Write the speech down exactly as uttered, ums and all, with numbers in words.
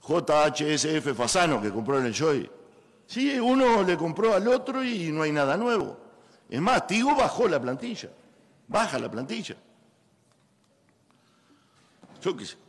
J H S F Fasano, que compró en el Joy. Sí, uno le compró al otro y no hay nada nuevo. Es más, Tigo bajó la plantilla, baja la plantilla. Yo qué sé.